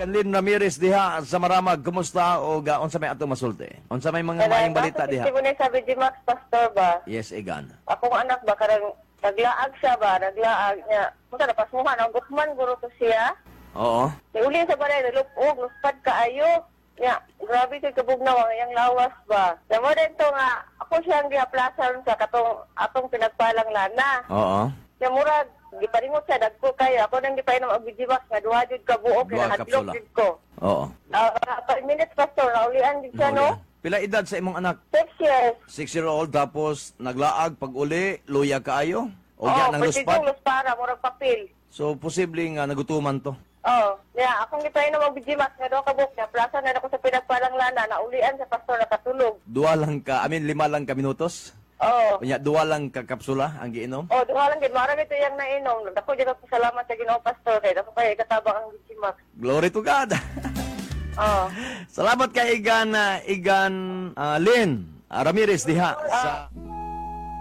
Lynn Ramirez diha sa Maramag, kumusta o unsa may atong masulti? Unsa may mga maayong balita diha? Kasi na sabi di Max Pastor ba? Yes, Egan. Akong anak ba karang naglaag siya ba? Naglaag niya. Munta na pasmuhan ang gukman guro to siya. Oo. Uli sa balay nalupog, luspad kaayo. Ya, grabe kay kabugnaw ang iyang lawas ba. Sa mo dito nga ako siyang giaplasan sa atong pinagpalang lana. Oo. Sa murag giparingot siya dagko kayo. Ako nang gipainom og bijiwas nga duha jud ka buok Duha kay hadlok kapsula. jud ko. Oo. 5 minutes pastor naulian gid siya no. Pila edad sa imong anak? 6 years. 6-year-old tapos naglaag pag uli, luya kaayo? O Oh, ya nang luspad? luspara murag papel. So posible nga nagutuman to. Oh, yeah, akong gipainom og bijiwas nga duha ka buok na plaza na ako sa pinagpalang lana naulian sa pastor nakatulog. Duwa lang ka, 5 lang ka minutos? Oh. Kunya, duwa lang ka kapsula ang giinom? Oh, duha lang gid mara ito yang nainom. Dako jud ako salamat sa Ginoo pastor kay dako kay katabang ang bijiwas. Glory to God! Oh. Salamat kay Igan Lynn Ramirez diha sa